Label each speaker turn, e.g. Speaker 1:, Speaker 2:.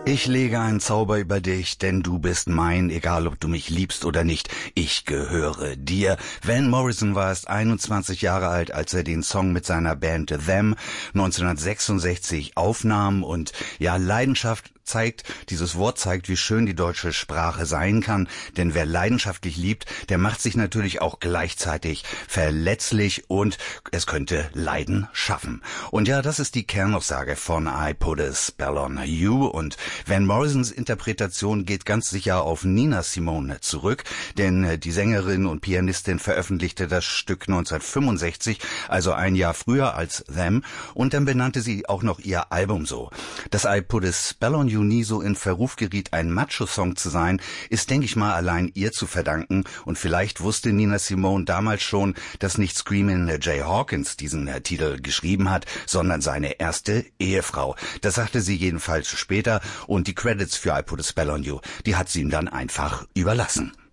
Speaker 1: Ich lege einen Zauber über dich, denn du bist mein, egal ob du mich liebst oder nicht. Ich gehöre dir. Van Morrison war erst 21 Jahre alt, als er den Song mit seiner Band Them 1966 aufnahm und ja, Leidenschaft dieses Wort zeigt, wie schön die deutsche Sprache sein kann, denn wer leidenschaftlich liebt, der macht sich natürlich auch gleichzeitig verletzlich und es könnte Leiden schaffen. Und ja, das ist die Kernaussage von I Put a Spell on You und Van Morrisons Interpretation geht ganz sicher auf Nina Simone zurück, denn die Sängerin und Pianistin veröffentlichte das Stück 1965, also ein Jahr früher als Them, und dann benannte sie auch noch ihr Album so. Dass I Put a Spell on You nie so in Verruf geriet, ein Macho-Song zu sein, ist, denke ich mal, allein ihr zu verdanken. Und vielleicht wusste Nina Simone damals schon, dass nicht Screamin' Jay Hawkins diesen Titel geschrieben hat, sondern seine erste Ehefrau. Das sagte sie jedenfalls später und die Credits für I Put a Spell on You, die hat sie ihm dann einfach überlassen.